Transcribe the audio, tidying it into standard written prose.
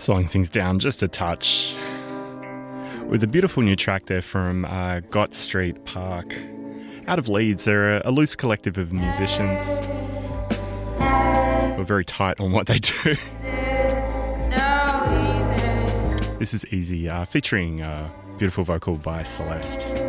slowing things down just a touch with a beautiful new track there from Gott Street Park. Out of Leeds, they're a loose collective of musicians who are very tight on what they do. This is Easy, featuring beautiful vocal by Celeste.